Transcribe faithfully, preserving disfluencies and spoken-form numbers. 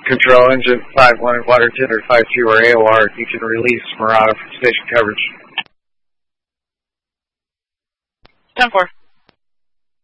Control engine five one, water tender five two or A O R. You can release Murata from station coverage. ten four.